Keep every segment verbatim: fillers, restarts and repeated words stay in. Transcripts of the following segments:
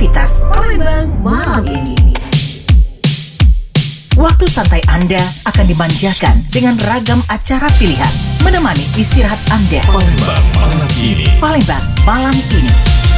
aktivitas Palembang malam ini. Waktu santai Anda akan dimanjakan dengan ragam acara pilihan, menemani istirahat Anda. Palembang malam ini. Palembang malam ini.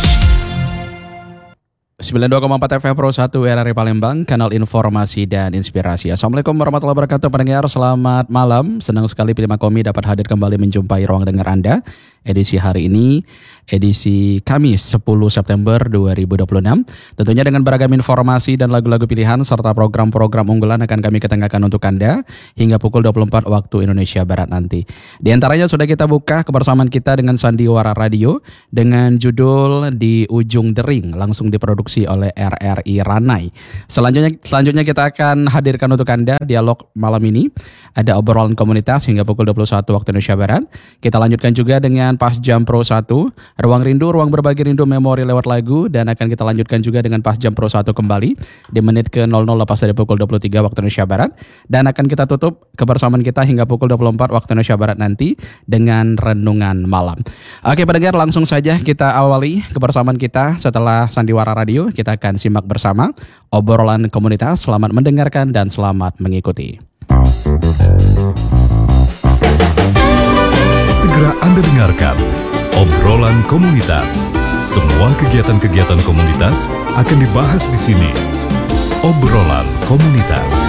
sembilan puluh dua koma empat F M Pro satu R R I Palembang, kanal informasi dan inspirasi. Assalamualaikum warahmatullahi wabarakatuh pendengar, selamat malam. Senang sekali Prima Komi dapat hadir kembali menjumpai ruang dengar Anda. Edisi hari ini, edisi Kamis sepuluh September dua ribu dua puluh enam. Tentunya dengan beragam informasi dan lagu-lagu pilihan serta program-program unggulan akan kami ketengahkan untuk Anda hingga pukul dua puluh empat waktu Indonesia Barat nanti. Di antaranya sudah kita buka kebersamaan kita dengan Sandiwara Radio dengan judul Di Ujung Dering, langsung diproduksi oleh R R I Ranai. Selanjutnya selanjutnya kita akan hadirkan untuk Anda dialog malam ini. Ada obrolan komunitas hingga pukul dua puluh satu waktu Indonesia Barat. Kita lanjutkan juga dengan Pas Jam Pro satu, Ruang Rindu, Ruang Berbagi Rindu Memori lewat lagu, dan akan kita lanjutkan juga dengan Pas Jam Pro satu kembali di menit ke nol nol lepas dari pukul dua puluh tiga waktu Indonesia Barat, dan akan kita tutup kebersamaan kita hingga pukul dua puluh empat waktu Indonesia Barat nanti dengan renungan malam. Oke pendengar, langsung saja kita awali kebersamaan kita setelah Sandiwara Radio. Kita akan simak bersama obrolan komunitas. Selamat mendengarkan dan selamat mengikuti. Segera Anda dengarkan obrolan komunitas. Semua kegiatan-kegiatan komunitas akan dibahas di sini. Obrolan komunitas.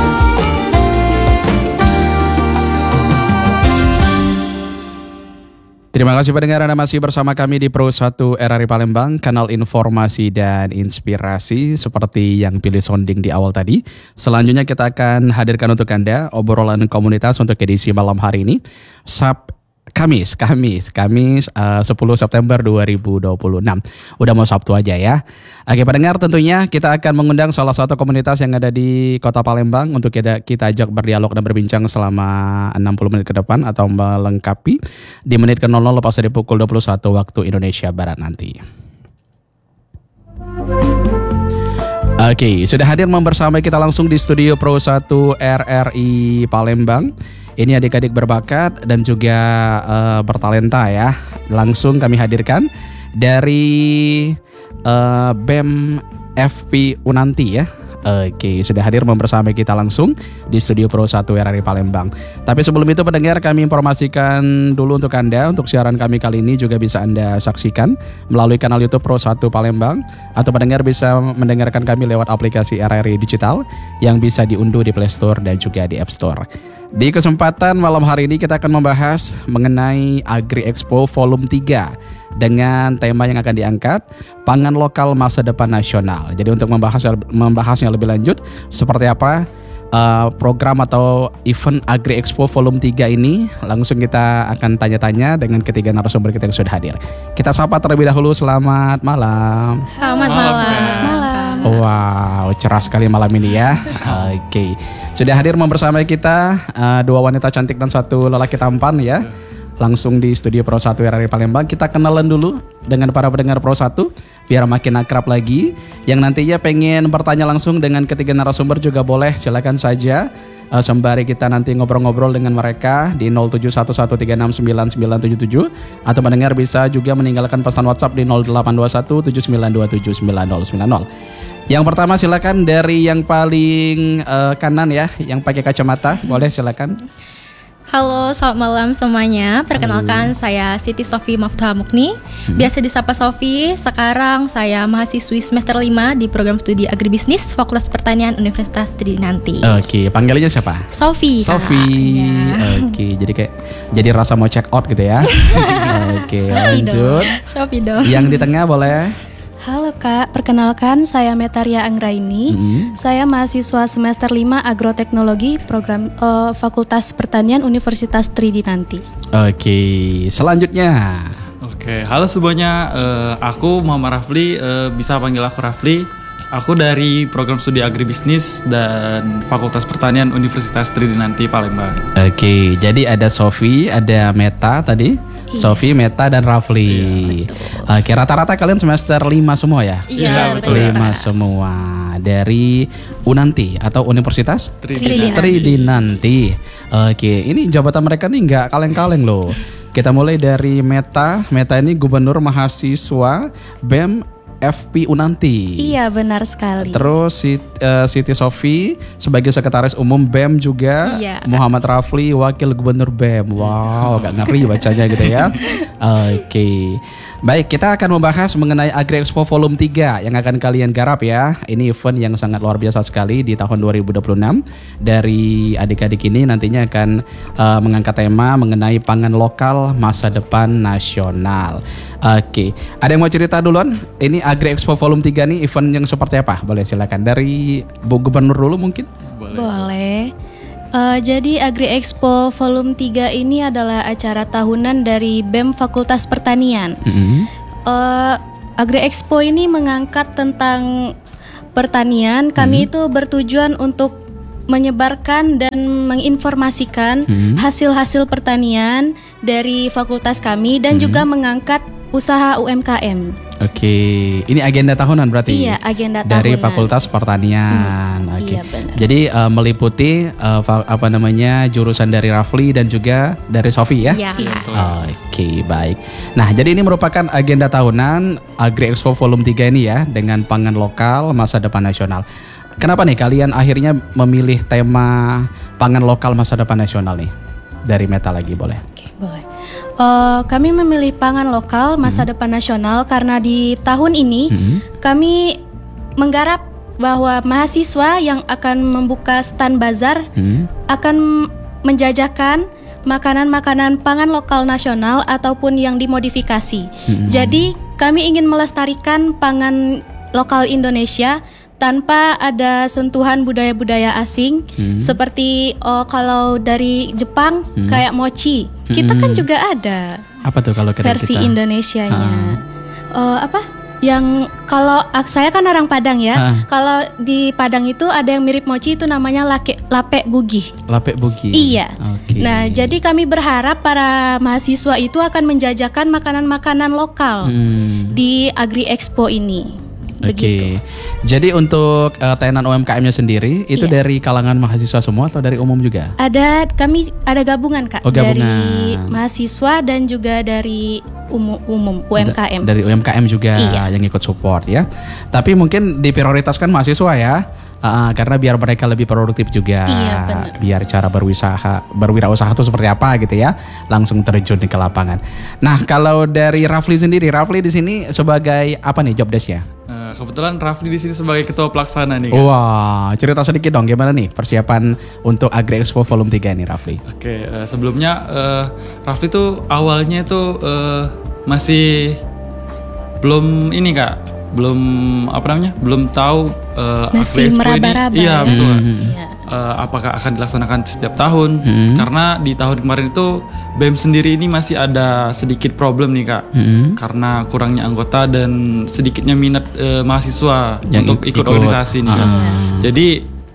Terima kasih pendengar, Anda masih bersama kami di Pro satu R R I Palembang, kanal informasi dan inspirasi seperti yang pilih sounding di awal tadi. Selanjutnya kita akan hadirkan untuk Anda obrolan komunitas untuk edisi malam hari ini. Sab Kamis, Kamis, Kamis uh, sepuluh September dua ribu dua puluh enam. Udah mau Sabtu aja ya. Oke pendengar, tentunya kita akan mengundang salah satu komunitas yang ada di Kota Palembang untuk kita kita ajak berdialog dan berbincang selama enam puluh menit ke depan atau melengkapi di menit ke nol nol lepas dari pukul dua puluh satu waktu Indonesia Barat nanti. Oke, sudah hadir membersamai kita langsung di studio Pro satu R R I Palembang. Ini adik-adik berbakat dan juga uh, bertalenta ya. Langsung kami hadirkan dari uh, B E M F P Unanti ya. Oke, sudah hadir membersamai kita langsung di studio Pro satu R R I Palembang. Tapi sebelum itu pendengar, kami informasikan dulu untuk Anda, untuk siaran kami kali ini juga bisa Anda saksikan melalui kanal YouTube Pro satu Palembang, atau pendengar bisa mendengarkan kami lewat aplikasi R R I Digital yang bisa diunduh di Play Store dan juga di App Store. Di kesempatan malam hari ini kita akan membahas mengenai Agri Expo Volume tiga dengan tema yang akan diangkat Pangan Lokal Masa Depan Nasional. Jadi untuk membahas membahasnya lebih lanjut seperti apa uh, program atau event Agri Expo Volume tiga ini, langsung kita akan tanya-tanya dengan ketiga narasumber kita yang sudah hadir. Kita sapa terlebih dahulu. Selamat malam. Selamat malam. Selamat malam. Wow, cerah sekali malam ini ya. Oke, okay. Sudah hadir membersamai kita uh, dua wanita cantik dan satu lelaki tampan ya. Langsung di studio Pro satu R R I Palembang. Kita kenalan dulu dengan para pendengar Pro satu biar makin akrab lagi. Yang nantinya pengen bertanya langsung dengan ketiga narasumber juga boleh, silakan saja. Uh, sembari kita nanti ngobrol-ngobrol dengan mereka di nol tujuh satu satu tiga enam sembilan sembilan tujuh tujuh, atau pendengar bisa juga meninggalkan pesan WhatsApp di nol delapan dua satu tujuh sembilan dua tujuh sembilan nol sembilan nol. Yang pertama silakan dari yang paling uh, kanan ya, yang pakai kacamata, boleh silakan. Halo, selamat malam semuanya. Perkenalkan, Halo. Saya Siti Sofi Maftuha Mukni, hmm. biasa disapa Sofi. Sekarang saya mahasiswi semester lima di program studi Agribisnis Fakultas Pertanian Universitas Tridinanti. Oke, panggilannya siapa? Sofi. Sofi. Ya. Oke, jadi kayak jadi rasa mau check out gitu ya. Oke, lanjut. Sofi dong. Yang di tengah boleh. Halo Kak, perkenalkan saya Metaria Anggraini. Mm-hmm. Saya mahasiswa semester lima Agroteknologi program uh, Fakultas Pertanian Universitas Tridinanti. Oke, selanjutnya. Oke, halo semuanya. Uh, aku Muhammad Rafli, uh, bisa panggil aku Rafli. Aku dari program studi Agribisnis dan Fakultas Pertanian Universitas Tridinanti Palembang. Oke, jadi ada Sofi, ada Meta tadi. Sofi, Meta, dan Rafli. Iya, oke, rata-rata kalian semester lima semua ya? Iya, betul. lima semua. Dari Unanti atau Universitas Tridinanti. Tridinanti. Oke, ini jabatan mereka nih nggak kaleng-kaleng loh. Kita mulai dari Meta. Meta ini Gubernur Mahasiswa B E M F P Unanti. Iya, benar sekali. Terus si, uh, Siti Sofi sebagai sekretaris umum B E M juga. Iya. Muhammad Rafli wakil gubernur B E M. Wow, agak ngeri bacanya gitu ya. Oke. Baik, kita akan membahas mengenai Agri Expo Volume tiga yang akan kalian garap ya. Ini event yang sangat luar biasa sekali di tahun dua ribu dua puluh enam. Dari adik-adik ini nantinya akan uh, mengangkat tema mengenai pangan lokal masa depan nasional. Oke, ada yang mau cerita duluan? Ini Agri Expo Volume tiga nih event yang seperti apa? Boleh silakan dari Bu Gubernur dulu mungkin. Boleh. Boleh. Uh, jadi Agri Expo Volume tiga ini adalah acara tahunan dari B E M Fakultas Pertanian. Mm-hmm. uh, Agri Expo ini mengangkat tentang pertanian. Kami Mm-hmm. itu bertujuan untuk menyebarkan dan menginformasikan Mm-hmm. hasil-hasil pertanian dari fakultas kami dan Mm-hmm. juga mengangkat usaha U M K M. Oke, ini agenda tahunan berarti? Iya, agenda dari tahunan. Fakultas Pertanian. Hmm, Oke. iya, benar. Jadi uh, meliputi uh, fa- apa namanya jurusan dari Rafli dan juga dari Sofi ya? Iya. Oke, baik. Nah, jadi ini merupakan agenda tahunan Agri Expo Volume tiga ini ya, dengan pangan lokal masa depan nasional. Kenapa nih kalian akhirnya memilih tema pangan lokal masa depan nasional nih? Dari Meta lagi boleh. Oke, boleh. Uh, kami memilih pangan lokal masa depan nasional karena di tahun ini Hmm. kami menggarap bahwa mahasiswa yang akan membuka stand bazar Hmm. akan menjajakan makanan-makanan pangan lokal nasional ataupun yang dimodifikasi. Hmm. Jadi kami ingin melestarikan pangan lokal Indonesia tanpa ada sentuhan budaya-budaya asing. Hmm. Seperti oh, kalau dari Jepang Hmm. kayak mochi, kita kan Hmm. juga ada Apa tuh kalau kira versi kita? Indonesianya. Ah. Eh, apa? Yang kalau ak- saya kan orang Padang ya. Ah. Kalau di Padang itu ada yang mirip mochi itu namanya lake, lapek bugi. Lapek bugi. Iya. Oke. Nah, jadi kami berharap para mahasiswa itu akan menjajakan makanan-makanan lokal Hmm. di Agri Expo ini. Oke, Begitu. jadi untuk uh, tenan U M K M-nya sendiri itu Iya. dari kalangan mahasiswa semua atau dari umum juga? Ada kami ada gabungan Kak Oh, gabungan. dari mahasiswa dan juga dari umum umum U M K M. Da- dari U M K M juga Iya. yang ikut support ya. Tapi mungkin diprioritaskan mahasiswa ya. Uh, karena biar mereka lebih produktif juga. Iya, benar. Biar cara berwisata, berwirausaha itu seperti apa gitu ya. Langsung terjun ke lapangan. Nah, kalau dari Rafli sendiri, Rafli di sini sebagai apa nih job desk-nya? Nah, kebetulan Rafli di sini sebagai ketua pelaksana nih kan. Wah, cerita sedikit dong gimana nih persiapan untuk Agri Expo Volume tiga nih Rafli? Oke, eh, sebelumnya eh, Rafli tuh awalnya tuh eh, masih belum ini Kak, belum apa namanya? Belum tahu eh, Masih Agri Expo meraba-raba ini. Iya, ya. betul. Kak. Iya. Eh, apakah akan dilaksanakan setiap tahun? Hmm. Karena di tahun kemarin itu B E M sendiri ini masih ada sedikit problem nih Kak. Hmm. Karena kurangnya anggota dan sedikitnya minat eh, mahasiswa Yang untuk ikut. ikut organisasi nih Kak. Ah. Jadi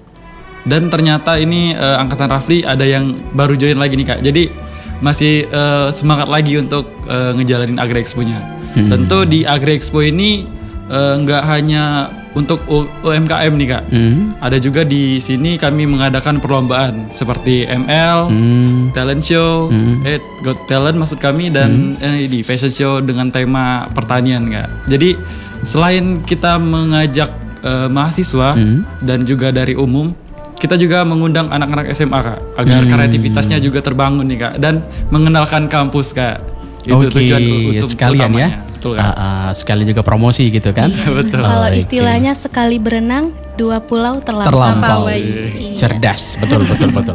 dan ternyata ini eh, angkatan Rafli ada yang baru join lagi nih Kak. Jadi masih eh, semangat lagi untuk eh, ngejalanin Agri Expo-nya. Hmm. Tentu di Agri Expo ini eh, nggak hanya untuk U- UMKM nih Kak. Hmm. Ada juga di sini kami mengadakan perlombaan seperti M L, Hmm. talent show, Hmm. eh Got Talent maksud kami dan eh, di fashion show dengan tema pertanian Kak. Jadi selain kita mengajak eh, mahasiswa Hmm. dan juga dari umum, kita juga mengundang anak-anak S M A Kak agar Hmm. kreativitasnya juga terbangun nih Kak dan mengenalkan kampus Kak. Itu Oke, tujuan u- utum- sekalian ya. utamanya. Betul Kak. Ah, ah, sekalian juga promosi gitu kan? Betul. Kalau Oke. istilahnya sekali berenang dua pulau terlampau. Terlampau. Iya. Cerdas, betul betul betul.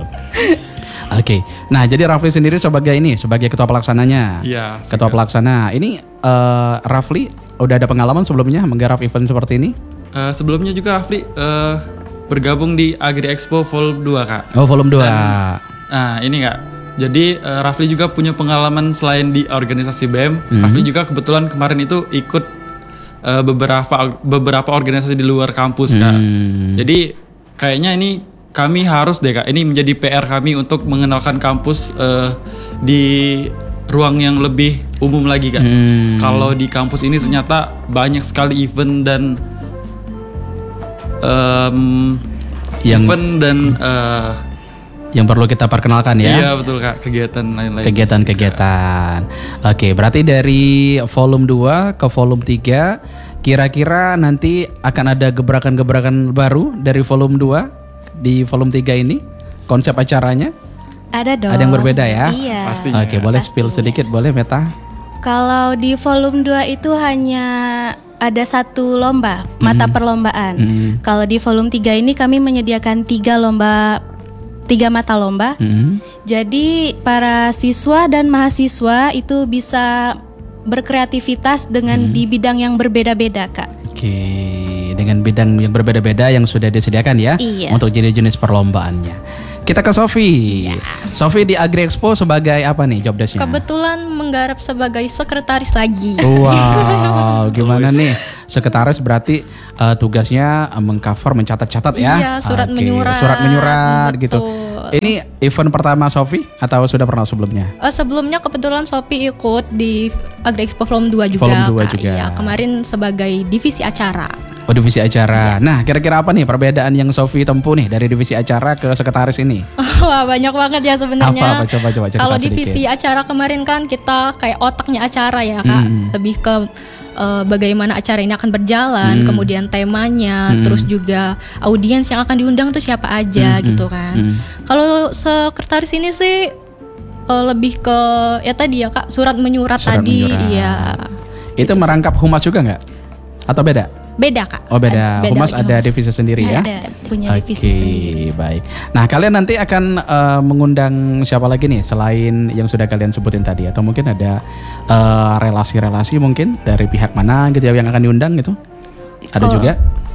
Oke, nah jadi Rafli sendiri sebagai ini, sebagai ketua pelaksananya. Iya, Ketua siap. pelaksana. Ini eh, Rafli udah ada pengalaman sebelumnya menggarap event seperti ini? Eh, sebelumnya juga Rafli eh, bergabung di Agri Expo Volume dua Kak. Oh, volume dua. Nah ini Kak, jadi eh, Rafli juga punya pengalaman selain di organisasi B E M. Hmm. Rafli juga kebetulan kemarin itu ikut eh, beberapa beberapa organisasi di luar kampus Kak. Hmm. Jadi kayaknya ini kami harus deh Kak, ini menjadi P R kami untuk mengenalkan kampus eh, di ruang yang lebih umum lagi Kak. Hmm. Kalau di kampus ini ternyata banyak sekali event dan em, Yang- event dan eh, Yang perlu kita perkenalkan ya. iya betul Kak, kegiatan lain-lain. Kegiatan-kegiatan. Oke, berarti dari volume dua ke volume tiga Kira-kira nanti akan ada gebrakan-gebrakan baru dari volume dua di volume tiga ini? Konsep acaranya? Ada dong. Ada yang berbeda ya? Iya. Pastinya. Oke, boleh spill sedikit boleh Meta? Kalau di volume dua itu hanya ada satu lomba, mata perlombaan. Mhm. Kalau di volume tiga ini kami menyediakan tiga lomba, tiga mata lomba. Mhm. Jadi para siswa dan mahasiswa itu bisa berkreativitas dengan di bidang yang berbeda-beda, Kak. Oke, dengan bidang yang berbeda-beda yang sudah disediakan ya Iya. untuk jenis-jenis perlombaannya. Kita ke Sofi. Sofi di Agri Expo sebagai apa nih job desk-nya? Kebetulan menggarap sebagai sekretaris lagi. Wow, gimana nih? Sekretaris berarti uh, tugasnya uh, mengcover, mencatat-catat ya? Iya, surat Oke, menyurat. Surat menyurat gitu. Betul. Ini event pertama Sofi atau sudah pernah sebelumnya? Eh, sebelumnya kebetulan Shopee ikut di Agri Expo Volume dua juga. Volume dua Kak. juga. Iya, kemarin sebagai divisi acara. Oh, divisi acara. Nah, kira-kira apa nih perbedaan yang Sofi tempuh nih dari divisi acara ke sekretaris ini? Wah, banyak banget ya sebenarnya. Apa, apa? Coba, coba cerita Kalau sedikit. divisi acara kemarin kan kita kayak otaknya acara ya, Kak. Hmm. Lebih ke eh, bagaimana acara ini akan berjalan, Hmm. kemudian temanya, Hmm. terus juga audiens yang akan diundang tuh siapa aja Hmm, gitu hmm, kan. hmm. Kalau sekretaris ini sih eh, lebih ke ya tadi ya, Kak, surat menyurat Surat tadi, menyurat. iya. Itu merangkap humas juga nggak? Atau beda? Beda, Kak. Oh beda. Beda Humas lagi ada humas. divisi sendiri ya? Ada, punya divisi Oke, sendiri. baik. Nah, kalian nanti akan eh, mengundang siapa lagi nih selain yang sudah kalian sebutin tadi? Atau mungkin ada eh, relasi-relasi mungkin dari pihak mana gitu ya yang akan diundang gitu? Ada Oh. juga?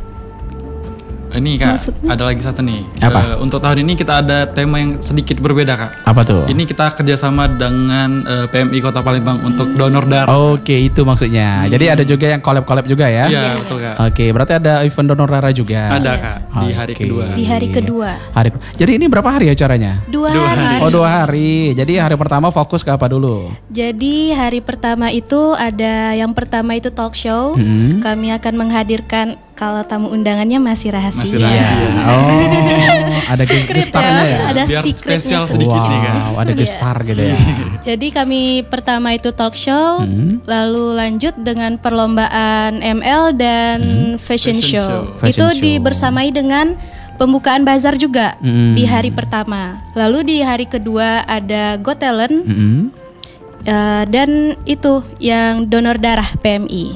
Ini Kak, Maksudnya? ada lagi satu nih. Apa? Eh, untuk tahun ini kita ada tema yang sedikit berbeda Kak. Apa tuh? Ini kita kerjasama dengan eh, P M I Kota Palembang untuk donor darah. Oke, itu maksudnya. Jadi ada juga yang collab-collab juga ya? Iya betul Kak. Oke, berarti ada event donor darah juga. Ada Kak di hari Oke. kedua. Di hari kedua. Hari. Jadi ini berapa hari acaranya? Dua, Dua hari. hari. Oh, dua hari. Jadi hari pertama fokus ke apa dulu? Jadi hari pertama itu ada yang pertama itu talk show. Hmm. Kami akan menghadirkan, kalau tamu undangannya masih rahasia. Masih rahasia. Oh, ada gestarnya ya? Ada Biar secretnya spesial sedikit. sedikit nih Kak. Wow, ada gestar gitu ya. Jadi kami pertama itu talk show, Hmm. lalu lanjut dengan perlombaan M L dan fashion, Fashion show. show. Fashion Itu show. dibersamai dengan pembukaan bazar juga Hmm. di hari pertama. Lalu di hari kedua ada Got Talent Mm-mm. eh, dan itu yang donor darah P M I.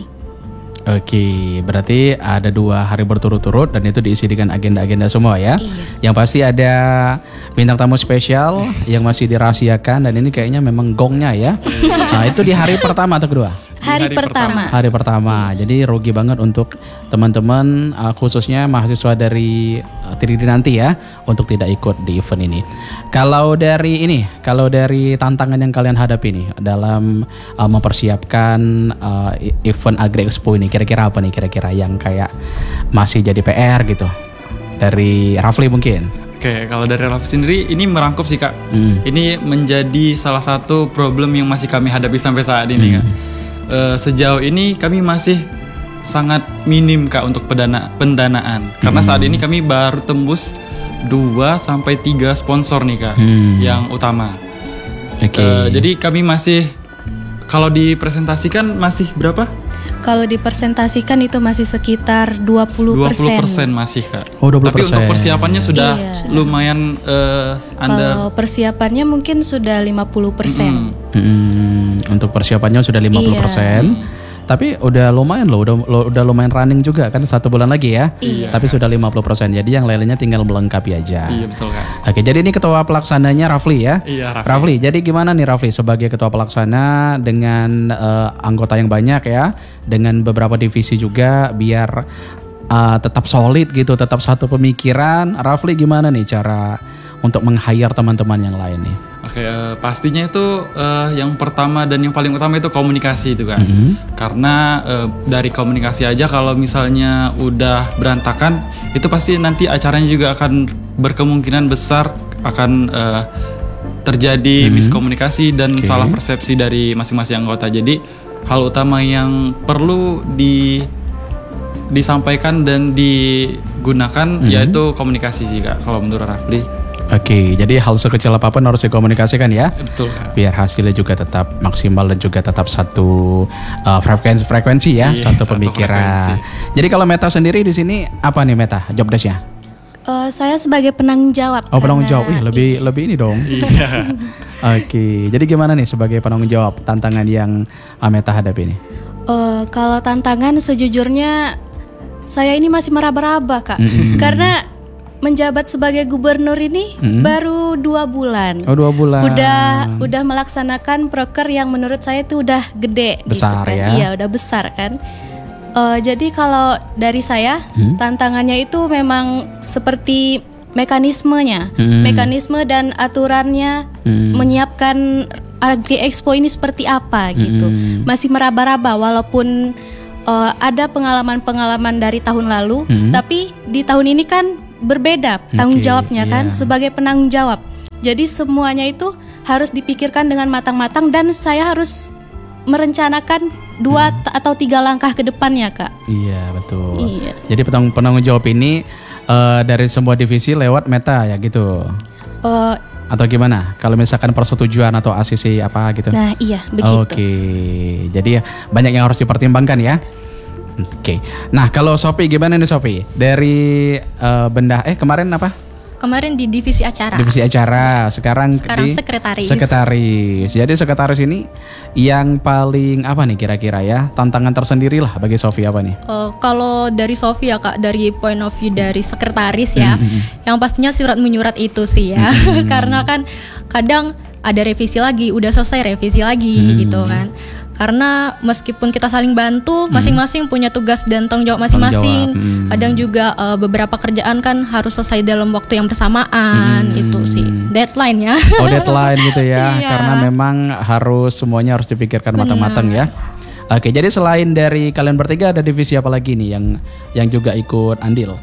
Oke, berarti ada dua hari berturut-turut dan itu diisi dengan agenda-agenda semua ya. Iya. Yang pasti ada bintang tamu spesial yang masih dirahasiakan dan ini kayaknya memang gongnya ya. Nah, itu di hari pertama atau kedua? Hari, hari pertama. Hari pertama. Jadi rugi banget untuk teman-teman uh, khususnya mahasiswa dari uh, Tridi nanti ya untuk tidak ikut di event ini. Kalau dari ini, kalau dari tantangan yang kalian hadapi nih dalam uh, mempersiapkan uh, e- event Agri Expo ini, kira-kira apa nih kira-kira yang kayak masih jadi P R gitu? Dari Rafli mungkin. Oke, kalau dari Raffi sendiri ini merangkup sih Kak. Hmm. Ini menjadi salah satu problem yang masih kami hadapi sampai saat ini Kak. Eh, sejauh ini kami masih sangat minim Kak untuk pendana pendanaan. Karena saat ini kami baru tembus dua sampai tiga sponsor nih Kak Hmm. yang utama. Oke. Eh, jadi kami masih kalau dipresentasikan masih berapa? Kalau dipresentasikan itu masih sekitar dua puluh dua puluh persen. persen masih Kak. Oh, dua puluh Tapi persen. untuk persiapannya sudah Iya. lumayan eh, under Kalau persiapannya mungkin sudah lima puluh persen. Mm-mm. Hmm, untuk persiapannya sudah lima puluh persen. Tapi udah lumayan loh, udah, lo- udah lumayan running juga kan satu bulan lagi ya. Iya. Tapi sudah lima puluh persen. Jadi yang lainnya tinggal melengkapi aja. Iya betul Kak. Oke, jadi ini ketua pelaksananya Rafli ya. Iya, Rafli. Rafli, jadi gimana nih Rafli sebagai ketua pelaksana dengan eh, anggota yang banyak ya, dengan beberapa divisi juga biar eh, tetap solid gitu, tetap satu pemikiran. Rafli gimana nih cara untuk meng-hire teman-teman yang lain nih? Oke, eh, pastinya itu eh, yang pertama dan yang paling utama itu komunikasi itu kan. Karena eh, dari komunikasi aja kalau misalnya udah berantakan, itu pasti nanti acaranya juga akan berkemungkinan besar akan eh, terjadi miskomunikasi dan Oke. salah persepsi dari masing-masing anggota. Jadi hal utama yang perlu di disampaikan dan digunakan yaitu komunikasi sih Kak kalau menurut Rafli. Oke, jadi hal sekecil apapun harus dikomunikasikan ya. Betul Kak. Biar hasilnya juga tetap maksimal dan juga tetap satu uh, frekuensi frekuensi ya, Iya, satu satu pemikiran. frekuensi. Jadi kalau Meta sendiri di sini apa nih Meta job desk-nya? Eh, saya sebagai penanggung jawab. Oh, penanggung karena- jawab. Ih, lebih lebih ini dong. Iya. Oke, jadi gimana nih sebagai penanggung jawab tantangan yang uh, Meta hadapi nih? Eh, kalau tantangan sejujurnya saya ini masih meraba-raba Kak, karena menjabat sebagai gubernur ini baru dua bulan. Oh, dua bulan. Udah udah melaksanakan proker yang menurut saya itu udah gede, Besar gitu kan. ya. Iya, udah besar kan. Eh, jadi kalau dari saya tantangannya itu memang seperti mekanismenya, Hmm. mekanisme dan aturannya menyiapkan Agri Expo ini seperti apa gitu. Hmm. Masih meraba-raba walaupun eh, ada pengalaman-pengalaman dari tahun lalu, tapi di tahun ini kan berbeda tanggung Oke, jawabnya kan iya. sebagai penanggung jawab. Jadi semuanya itu harus dipikirkan dengan matang-matang dan saya harus merencanakan dua t- atau tiga langkah ke depannya Kak. Iya, betul. Iya. Jadi penanggung penanggung jawab ini uh, dari semua divisi lewat Meta ya gitu. Eh, Atau gimana? Kalau misalkan persetujuan atau A C C apa gitu. nah iya begitu. Oke. Jadi ya banyak yang harus dipertimbangkan ya. Oke. Nah, kalau Sophie gimana nih Sophie? Dari uh, benda eh kemarin apa? Kemarin di divisi acara. Divisi acara, sekarang, Sekarang di sekretaris. Sekretaris. Jadi sekretaris ini yang paling apa nih kira-kira ya? Tantangan tersendiri lah bagi Sophie apa nih? Eh, kalau dari Sofi ya Kak, dari point of view dari sekretaris ya, yang pastinya surat menyurat itu sih ya, karena kan kadang ada revisi lagi, udah selesai revisi lagi gitu kan. Karena meskipun kita saling bantu, masing-masing punya tugas dan tanggung jawab masing-masing. Tanggung jawab, hmm. Kadang juga eh, beberapa kerjaan kan harus selesai dalam waktu yang bersamaan, itu sih deadline ya. Oh, deadline gitu ya. Iya. Karena memang harus semuanya harus dipikirkan matang-matang ya. Oke, jadi selain dari kalian bertiga ada divisi apa lagi nih yang yang juga ikut andil?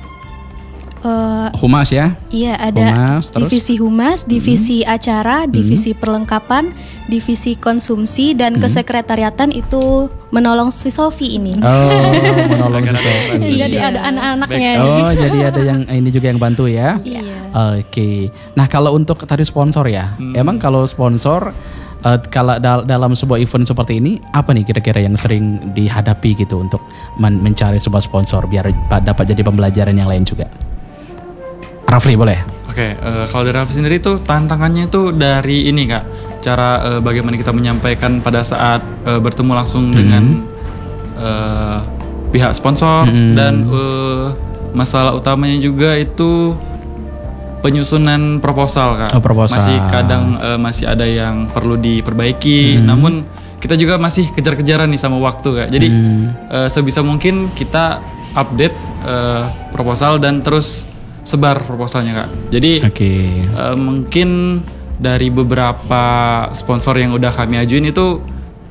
Eh, Humas ya? Iya ada Humas, terus? divisi humas, divisi acara, divisi perlengkapan, divisi konsumsi dan kesekretariatan itu menolong si Sofi ini. Oh, menolong si Sophie. Jadi ada anak-anaknya. Oh, jadi ada yang ini juga yang bantu ya? Iya. Oke. Nah, kalau untuk tadi sponsor ya, emang kalau sponsor eh, kalau dal- dalam sebuah event seperti ini, apa nih kira-kira yang sering dihadapi gitu untuk men- mencari sebuah sponsor biar pa- dapat jadi pembelajaran yang lain juga? Rafli boleh? Oke, eh, kalau dari Raffi sendiri tuh tantangannya tuh dari ini Kak, cara eh, bagaimana kita menyampaikan pada saat eh, bertemu langsung dengan eh, pihak sponsor dan eh, masalah utamanya juga itu penyusunan proposal Kak. Oh, proposal. Masih kadang eh, masih ada yang perlu diperbaiki, namun kita juga masih kejar-kejaran nih sama waktu Kak. Jadi eh, sebisa mungkin kita update eh, proposal dan terus sebar proposalnya Kak. Jadi Oke. eh, mungkin dari beberapa sponsor yang udah kami ajuin itu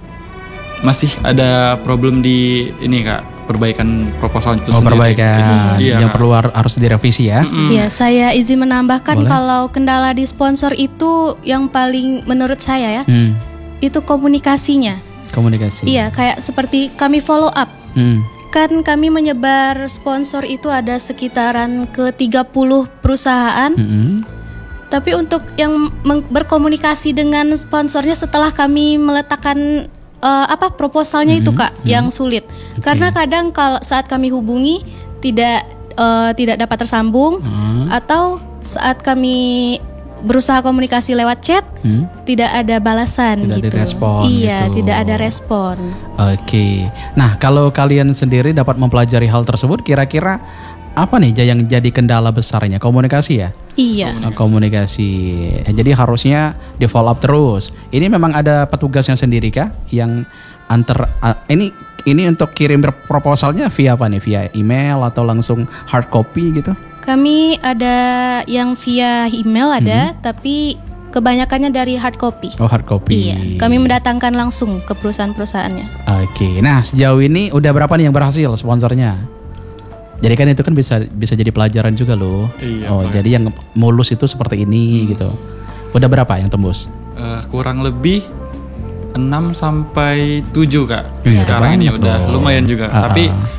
masih ada problem di ini Kak, perbaikan proposal itu Oh, sendiri. perbaikan Iya, yang Kak. perlu har- harus direvisi ya. Iya, saya izin menambahkan kalau kendala di sponsor itu yang paling menurut saya ya, Hmm, itu komunikasinya. komunikasi. Iya, kayak seperti kami follow up. Hmm. Kan kami menyebar sponsor itu ada sekitaran ke tiga puluh perusahaan. Mm-mm. Tapi untuk yang meng- berkomunikasi dengan sponsornya setelah kami meletakkan eh, apa proposalnya itu Kak yang sulit. Karena kadang kalau saat kami hubungi tidak eh, tidak dapat tersambung atau saat kami berusaha komunikasi lewat chat Hmm. tidak ada balasan Tidak ada gitu. respon Iya, gitu. tidak ada respon. Oke. Nah, kalau kalian sendiri dapat mempelajari hal tersebut, kira-kira apa nih yang jadi kendala besarnya? Komunikasi ya? Iya. Komunikasi. Komunikasi. Eh, Jadi harusnya di follow up terus. Ini memang ada petugasnya sendiri kah yang antar a- ini ini untuk kirim proposalnya via apa nih? Via email atau langsung hard copy gitu? Kami ada yang via email ada, tapi kebanyakannya dari hard copy. Oh, hard copy. Iya, kami mendatangkan langsung ke perusahaan-perusahaannya. Oke. Nah, sejauh ini udah berapa nih yang berhasil sponsornya? Jadi kan itu kan bisa bisa jadi pelajaran juga loh. Iya, oh, Pak. jadi yang mulus itu seperti ini gitu. Udah berapa yang tembus? Eh, kurang lebih enam sampai tujuh Kak. Iya, Sekarang ini banyak udah dong. lumayan juga. Ah, Tapi ah.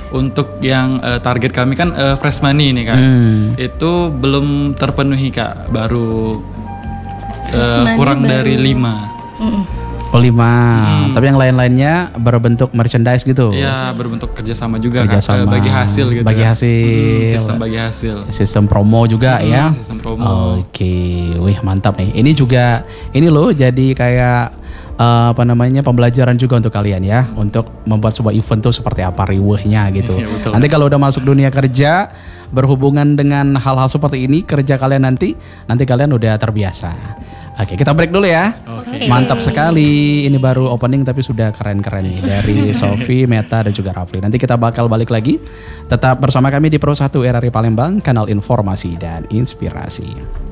untuk yang uh, target kami kan uh, fresh money ini Kak. Hmm. Itu belum terpenuhi Kak, baru Fresh uh, money kurang baru- dari lima. Mm-mm. Oh lima, Hmm. tapi yang lain-lainnya berbentuk merchandise gitu. Ya berbentuk kerjasama juga Kerjasama. Kak, uh, bagi hasil gitu. Bagi Kak. hasil. Hmm, sistem bagi hasil. Sistem promo juga Hmm, ya. sistem promo. Oke, wih mantap nih. Ini juga, ini loh jadi kayak eh, apa namanya pembelajaran juga untuk kalian ya, untuk membuat sebuah event tuh seperti apa riwehnya gitu. Iya, betul. Nanti kalau udah masuk dunia kerja, berhubungan dengan hal-hal seperti ini, kerja kalian nanti, nanti kalian udah terbiasa. Oke, kita break dulu ya. Oke. Mantap sekali. Ini baru opening tapi sudah keren-keren nih dari Sofi, Meta dan juga Rafli. Nanti kita bakal balik lagi. Tetap bersama kami di Pro satu R R I Palembang, kanal informasi dan inspirasi.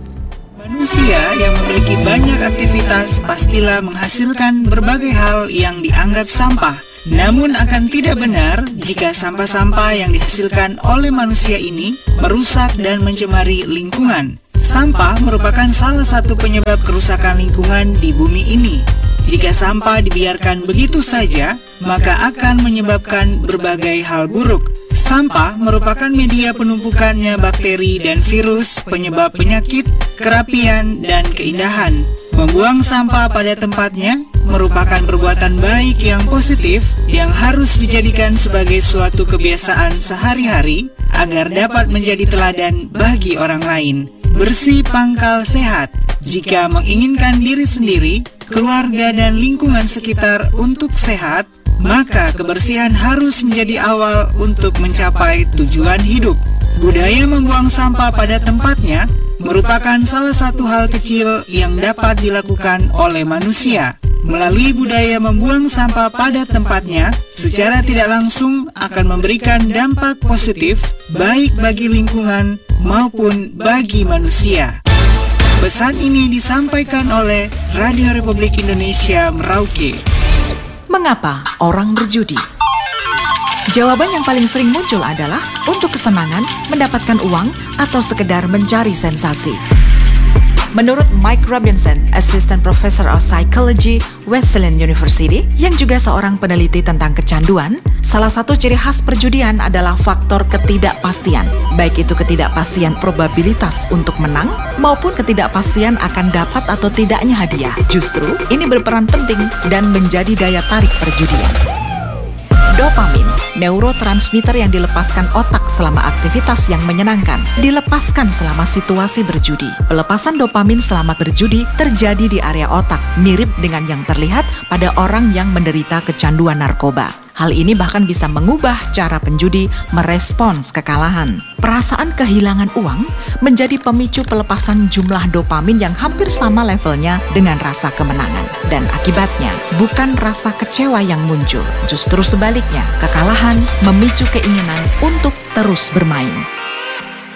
Manusia yang memiliki banyak aktivitas pastilah menghasilkan berbagai hal yang dianggap sampah. Namun akan tidak benar jika sampah-sampah yang dihasilkan oleh manusia ini merusak dan mencemari lingkungan. Sampah merupakan salah satu penyebab kerusakan lingkungan di bumi ini. Jika sampah dibiarkan begitu saja, maka akan menyebabkan berbagai hal buruk. Sampah merupakan media penumpukannya bakteri dan virus penyebab penyakit, kerapian, dan keindahan. Membuang sampah pada tempatnya merupakan perbuatan baik yang positif yang harus dijadikan sebagai suatu kebiasaan sehari-hari agar dapat menjadi teladan bagi orang lain. Bersih pangkal sehat. Jika menginginkan diri sendiri, keluarga dan lingkungan sekitar untuk sehat, maka kebersihan harus menjadi awal untuk mencapai tujuan hidup. Budaya membuang sampah pada tempatnya merupakan salah satu hal kecil yang dapat dilakukan oleh manusia. Melalui budaya membuang sampah pada tempatnya, secara tidak langsung akan memberikan dampak positif baik bagi lingkungan maupun bagi manusia. Pesan ini disampaikan oleh Radio Republik Indonesia Merauke. Mengapa orang berjudi? Jawaban yang paling sering muncul adalah untuk kesenangan, mendapatkan uang, atau sekedar mencari sensasi. Menurut Mike Robinson, Assistant Professor of Psychology, Wesleyan University, yang juga seorang peneliti tentang kecanduan, salah satu ciri khas perjudian adalah faktor ketidakpastian, baik itu ketidakpastian probabilitas untuk menang, maupun ketidakpastian akan dapat atau tidaknya hadiah. Justru, ini berperan penting dan menjadi daya tarik perjudian. Dopamin, neurotransmitter yang dilepaskan otak selama aktivitas yang menyenangkan, dilepaskan selama situasi berjudi. Pelepasan dopamin selama berjudi terjadi di area otak, mirip dengan yang terlihat pada orang yang menderita kecanduan narkoba. Hal ini bahkan bisa mengubah cara penjudi merespons kekalahan. Perasaan kehilangan uang menjadi pemicu pelepasan jumlah dopamin yang hampir sama levelnya dengan rasa kemenangan. Dan akibatnya, bukan rasa kecewa yang muncul. Justru sebaliknya, kekalahan memicu keinginan untuk terus bermain.